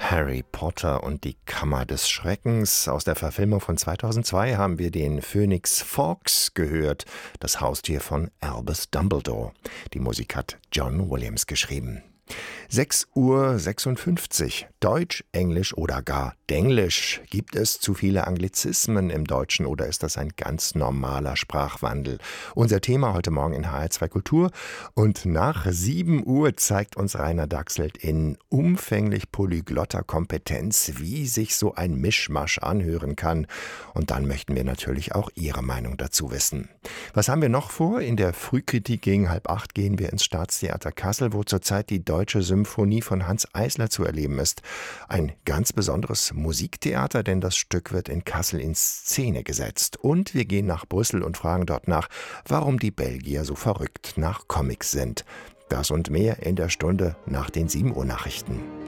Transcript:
Harry Potter und die Kammer des Schreckens. Aus der Verfilmung von 2002 haben wir den Phönix Fawkes gehört, das Haustier von Albus Dumbledore. Die Musik hat John Williams geschrieben. 6:56 Uhr. Deutsch, Englisch oder gar Denglisch. Gibt es zu viele Anglizismen im Deutschen oder ist das ein ganz normaler Sprachwandel? Unser Thema heute Morgen in HR2 Kultur. Und nach 7 Uhr zeigt uns Rainer Dachselt in umfänglich polyglotter Kompetenz, wie sich so ein Mischmasch anhören kann. Und dann möchten wir natürlich auch Ihre Meinung dazu wissen. Was haben wir noch vor? In der Frühkritik gegen 7:30 gehen wir ins Staatstheater Kassel, wo zurzeit die Deutsche Symphonie von Hanns Eisler zu erleben ist. Ein ganz besonderes Musiktheater, denn das Stück wird in Kassel in Szene gesetzt. Und wir gehen nach Brüssel und fragen dort nach, warum die Belgier so verrückt nach Comics sind. Das und mehr in der Stunde nach den 7 Uhr Nachrichten.